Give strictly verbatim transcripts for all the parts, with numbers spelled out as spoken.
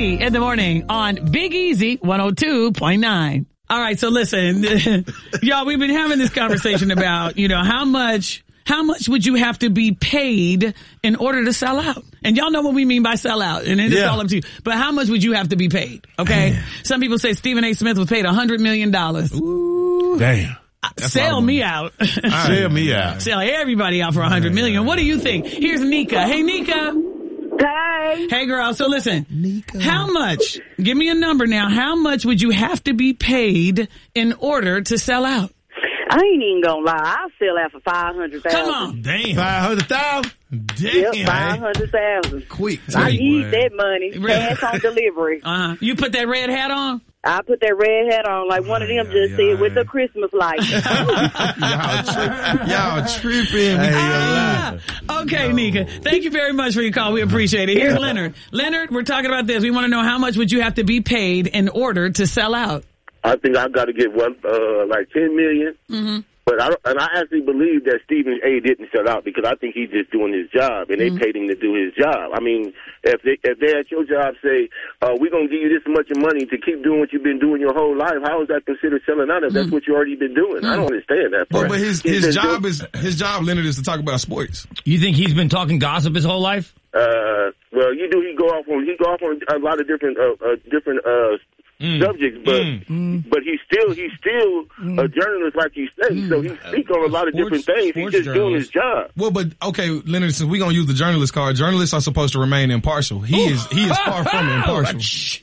D in the morning on Big Easy one oh two point nine. All right, so listen, y'all, we've been having this conversation about, you know, how much, how much would you have to be paid in order to sell out? And y'all know what we mean by sell out, and it's Yeah. all up to you. But how much would you have to be paid? Okay. Man. Some people say Stephen A. Smith was paid a hundred million dollars. Damn. That's Sell my me money. out. Sell me out. Sell everybody out for a hundred million. What do you think? Here's Nika. Hey, Nika. Hey. Hey, girl. So listen, Nika. How much, give me a number now, how much would you have to be paid in order to sell out? I ain't even gonna lie. I'll sell out for five hundred thousand. Come on. Damn. five hundred thousand? Damn. Yep, five hundred thousand. Quick. I Quick, need man. that money. Cash on delivery. Uh-huh. You put that red hat on? I put that red hat on like one of them just said with the Christmas lights. Y'all, tri- y'all tripping. Ah, okay, Nika. Thank you very much for your call. We appreciate it. Here's Leonard. Leonard, we're talking about this. We want to know how much would you have to be paid in order to sell out? I think I've got to get one, uh, like ten million. Mm-hmm. But I don't, and I actually believe that Stephen A. didn't sell out because I think he's just doing his job, and they Mm-hmm. paid him to do his job. I mean, if they if they at your job say, uh, "We're gonna give you this much money to keep doing what you've been doing your whole life," how is that considered selling out if that's what you already been doing? I don't understand that Well, part. but his He's his been job doing- is his job, Leonard, is to talk about sports. You think he's been talking gossip his whole life? Uh, well, you do. He go off on he go off on a lot of different uh, uh different uh. Mm. subjects, but Mm. but he's still he's still a journalist, like you say. So he speaks on a lot of different Sports- things. He's sports just doing his journalist. job. Well, but okay, Leonard, since we're gonna use the journalist card, journalists are supposed to remain impartial. He is he is far from impartial.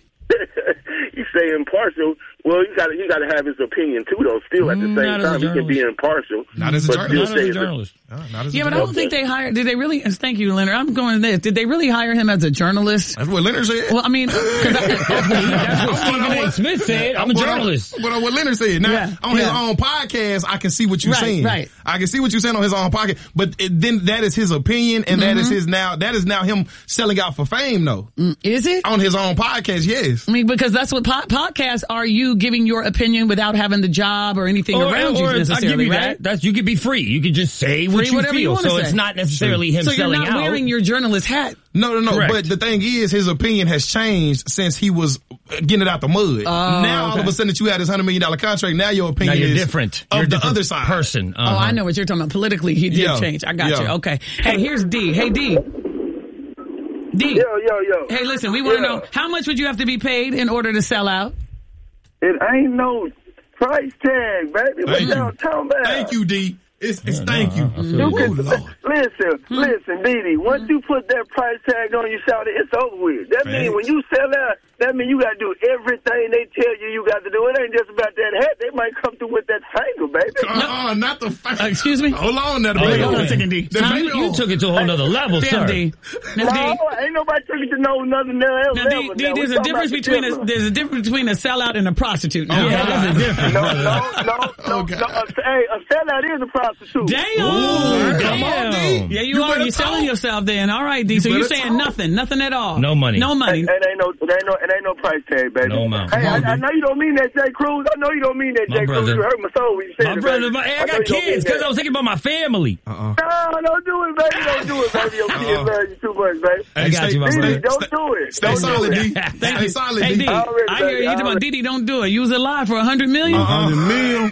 You say impartial. Well, you got to you got to have his opinion too, though. Still, at the same Not as a time, he can be journalist. impartial. Not as a but journalist. still Not as say a it's journalist. Uh, not as a Yeah, but I don't journalist. think they hired, did they really, and thank you, Leonard, I'm going to this. Did they really hire him as a journalist? That's what Leonard said. Well, I mean, 'cause I- That's what Stephen A. Smith said. I'm a What I- journalist. What, what Leonard said. Now, Yeah, on his yeah. own podcast, I can see what you're Right, saying. right. I can see what you're saying on his own podcast. But it, then that is his opinion, and that is his now, that is now him selling out for fame, though. is it? On his own podcast, yes. I mean, because that's what po- podcasts are, you giving your opinion without having the job or anything Or, around or you I give necessarily, you right? that. That's, you could be free. You could just say what Free, you whatever feel. you wanna so say. it's not necessarily him So you're selling not out. wearing your journalist hat. No, no, no. Correct. But the thing is, his opinion has changed since he was getting it out the mud. now, all okay. of a sudden that you had this hundred million dollar contract, now your Now opinion you're is different. of You're a the different other side. person. Oh, Uh-huh. I know what you're talking about. Politically, he did Yeah. change. I got Yeah. you. Okay. Hey, here's D. Hey, D. D. Yo, yo, yo. Hey, listen, we want to Yeah. know, how much would you have to be paid in order to sell out? It ain't no price tag, baby. What Thank y'all you. talking about? Thank you, D. It's, it's thank you. You Oh, can, Lord. listen, listen, Didi. Once you put that price tag on you, shout it, it's over with. That means Thanks. when you sell out, that means you got to do everything they tell you you got to do. It ain't just about that hat. They might come through with that finger, baby. Uh-uh, not the fa- Uh, excuse me? Hold on, now. The Oh, baby hold on a on. second, D. The Huh? baby You on. took it to a whole nother level, Damn, sir. D. Now, No, D. ain't nobody taking to know nothing else. Now, level D, now. D, We there's a talking difference about between the a, difference. there's a difference between a sellout and a prostitute. Now, Yeah, that's a difference. No, no, no, no, Okay. no. A, hey, a sellout is a prostitute. Damn! Ooh, come Damn. on, D. Yeah, you, You are. better You're selling talk. yourself then. All right, D. So You you're better saying talk. nothing. Nothing at all. No money. No money. It ain't no, it ain't no, it ain't no price tag, baby. No amount. Hey, Come I, on, I D. know you don't mean that, Jay Cruz. I know you don't mean that, My Jay Cruz. brother. You hurt my soul when you said My it, brother, baby. my, hey, I know got you don't mean kids because that. I was thinking about my family. Uh-uh. No, don't do it, baby. Don't do it, baby. Your kids Uh-uh. love you too much, baby. Hey, I got stay, you, my stay, brother. Don't stay, do it. Stay Don't do solid, it. D. Thank Stay you. solid, Hey, D. D. Already, I hear you. You baby, talking about already. Didi don't do it. Use a lie for a hundred million. A hundred million.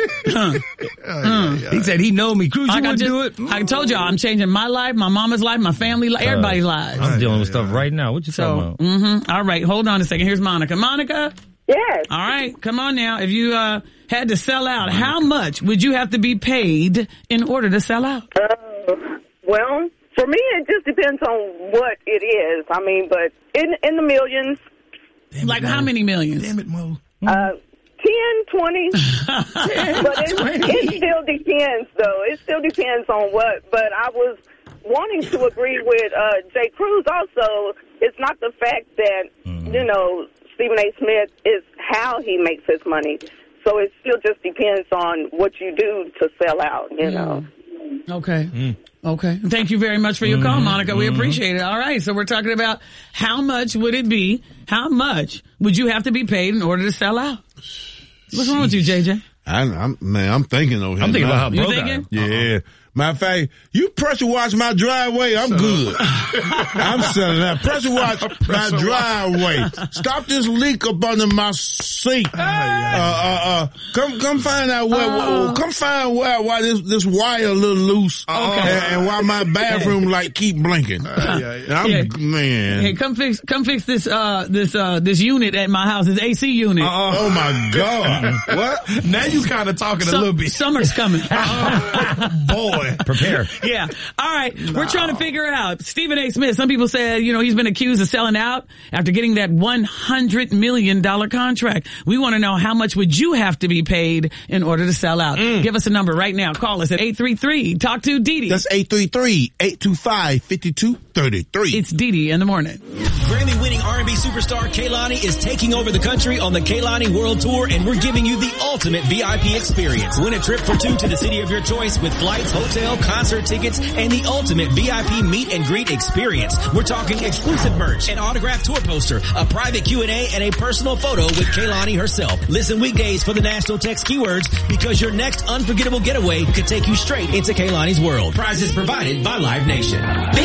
He said he know me. Cruz, you Like I, wouldn't just, do it? I told y'all, I'm changing my life, my mama's life, my family life, everybody's lives. I'm dealing with stuff right now. What you So, talking about? mm-hmm. All right, hold on a second. Here's Monica. Monica, Yes. all right, come on now. If you uh, had to sell out, how much would you have to be paid in order to sell out? Uh, well, for me, it just depends on what it is. I mean, but in in the millions, Damn Like it, how Mo. many millions? Damn it, Mo. uh, ten, twenty. But it, it still depends, though. It still depends on what. But I was wanting to agree with uh, Jay Cruz also. It's not the fact that, Mm-hmm. you know, Stephen A. Smith is how he makes his money. So it still just depends on what you do to sell out, you know. Okay. Mm. Okay. Thank you very much for your call, Monica. We appreciate it. All right. So we're talking about how much would it be? How much would you have to be paid in order to sell out? What's wrong with you, J J? I, I'm, man, I'm thinking over here. I'm thinking now. about how You broke I thinking? am. Yeah, Matter of fact, you pressure wash my driveway, I'm good. I'm selling that. Pressure wash my driveway. Stop this leak up under my sink. Uh, uh, uh, come, come find out where, uh, come find where, why this, this wire a little loose. Okay. And, and why my bathroom light keep blinking. Uh, yeah, yeah. I'm, yeah. man. Hey, come fix, come fix this, uh, this, uh, this unit at my house, this A C unit. Uh, oh my God. What? Now you kind of talking Some, a little bit. Summer's coming. Oh, boy. Prepare. Yeah. All right. No. We're trying to figure out. Stephen A. Smith, some people said, you know, he's been accused of selling out after getting that one hundred million dollars contract. We want to know, how much would you have to be paid in order to sell out? Mm. Give us a number right now. Call us at eight three three, talk to Didi. That's eight three three, eight two five, five two three three. It's Didi in the morning. Grammy-winning R and B superstar Kehlani is taking over the country on the Kehlani World Tour, and we're giving you the ultimate V I P experience. Win a trip for two to the city of your choice with flights, hotel, concert tickets, and the ultimate V I P meet and greet experience. We're talking exclusive merch, an autographed tour poster, a private Q and A, and a personal photo with Kehlani herself. Listen weekdays for the national text keywords, because your next unforgettable getaway could take you straight into Kehlani's world. Prizes provided by Live Nation.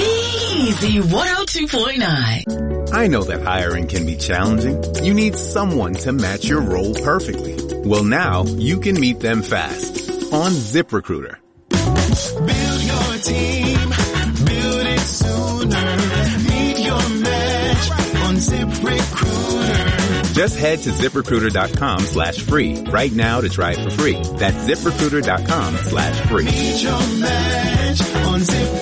Easy one oh two point nine. I know that hiring can be challenging. You need someone to match your role perfectly. Well, now you can meet them fast on ZipRecruiter. Build your team, build it sooner. Meet your match on ZipRecruiter. Just head to ZipRecruiter.com slash free right now to try it for free. That's ZipRecruiter.com slash free. Meet your match on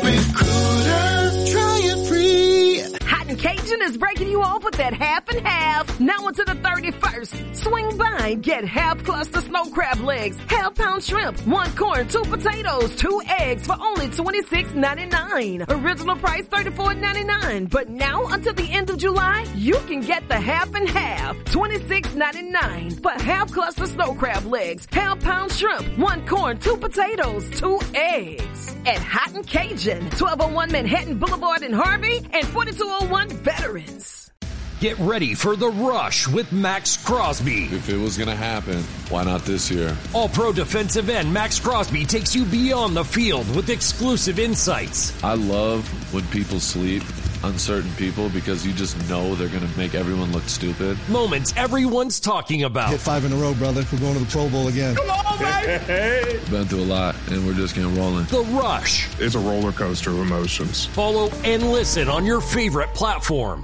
ZipRecruiter. Try it free. Hot and Cajun is breaking you off with that half and half. Now until the thirty-first. Swing by and get half cluster snow crab legs, half pound shrimp, one corn, two potatoes, two eggs for only twenty-six ninety-nine. Original price thirty-four ninety-nine. But now until the end of July, you can get the half and half, twenty-six ninety-nine. For half cluster snow crab legs, half pound shrimp, one corn, two potatoes, two eggs. At Hot and Cajun, twelve oh one Manhattan Boulevard in Harvey and forty-two oh one Veterans. Get ready for the rush with Max Crosby. If it was going to happen, why not this year? All-pro defensive end Max Crosby takes you beyond the field with exclusive insights. I love when people sleep, uncertain people, because you just know they're going to make everyone look stupid. Moments everyone's talking about. Hit five in a row, brother. We're going to the Pro Bowl again. Come on, baby! Been through a lot, and we're just getting rolling. The Rush. It's a roller coaster of emotions. Follow and listen on your favorite platform.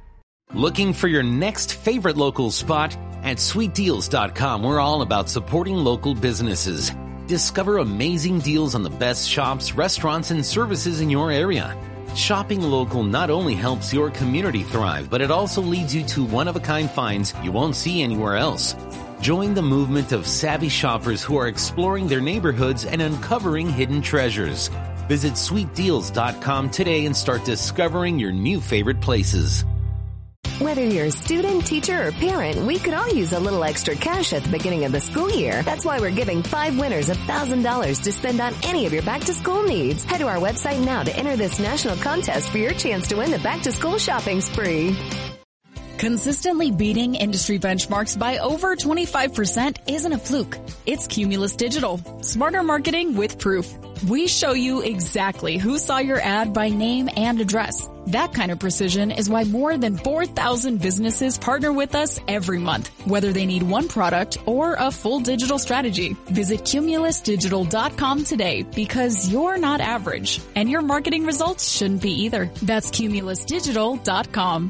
Looking for your next favorite local spot? At sweet deals dot com, we're all about supporting local businesses. Discover amazing deals on the best shops, restaurants, and services in your area. Shopping local not only helps your community thrive, but it also leads you to one-of-a-kind finds you won't see anywhere else. Join the movement of savvy shoppers who are exploring their neighborhoods and uncovering hidden treasures. Visit sweet deals dot com today and start discovering your new favorite places. Whether you're a student, teacher, or parent, we could all use a little extra cash at the beginning of the school year. That's why we're giving five winners one thousand dollars to spend on any of your back-to-school needs. Head to our website now to enter this national contest for your chance to win the back-to-school shopping spree. Consistently beating industry benchmarks by over twenty-five percent isn't a fluke. It's Cumulus Digital. Smarter marketing with proof. We show you exactly who saw your ad by name and address. That kind of precision is why more than four thousand businesses partner with us every month, whether they need one product or a full digital strategy. Visit Cumulus Digital dot com today, because you're not average, and your marketing results shouldn't be either. That's Cumulus Digital dot com.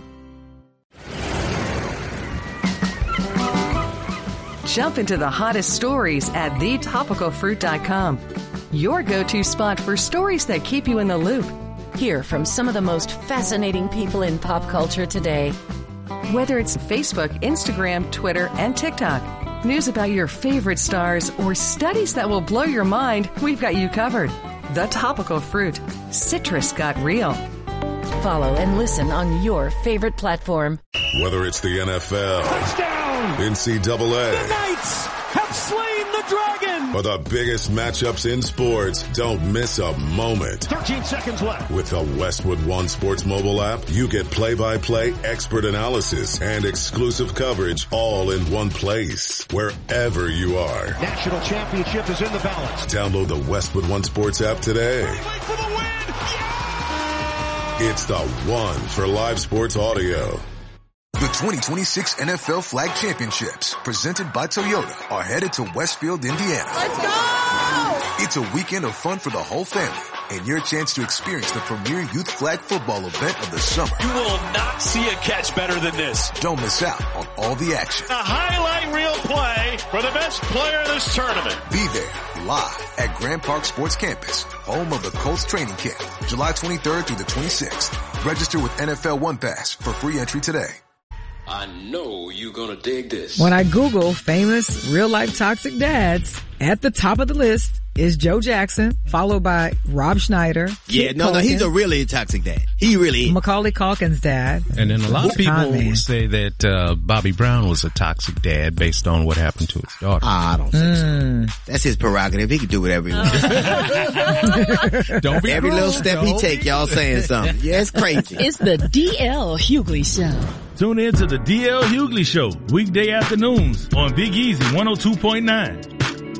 Jump into the hottest stories at the topical fruit dot com. Your go-to spot for stories that keep you in the loop. Hear from some of the most fascinating people in pop culture today. Whether it's Facebook, Instagram, Twitter, and TikTok, news about your favorite stars, or studies that will blow your mind, we've got you covered. The Topical Fruit. Citrus got real. Follow and listen on your favorite platform. Whether it's the N F L, touchdown, N C double A, the Knights have slain the dragon, For the biggest matchups in sports, don't miss a moment. thirteen seconds left. With the Westwood One Sports mobile app, you get play-by-play expert analysis and exclusive coverage all in one place, wherever you are. National championship is in the balance. Download the Westwood One Sports app today. For the win! It's the one for live sports audio. The twenty twenty-six N F L Flag Championships, presented by Toyota, are headed to Westfield, Indiana. Let's go! It's a weekend of fun for the whole family, and your chance to experience the premier youth flag football event of the summer. You will not see a catch better than this. Don't miss out on all the action. A highlight reel play for the best player in this tournament. Be there, live at Grand Park Sports Campus, home of the Colts training camp, July twenty-third through the twenty-sixth. Register with N F L One Pass for free entry today. I know you're gonna dig this. When I Google famous real-life toxic dads, at the top of the list is Joe Jackson, followed by Rob Schneider. Yeah, no, no, he's a really toxic dad. He really is. Macaulay Culkin's dad. And then a lot of people Con say that uh, Bobby Brown was a toxic dad based on what happened to his daughter. Ah, I don't think mm. so. That's his prerogative. He can do whatever he wants. Don't be Every cruel, little step Joe. he take, y'all saying something. Yeah, it's crazy. It's the D L Hughley Show. Tune in to the D L Hughley Show, weekday afternoons on Big Easy one oh two point nine.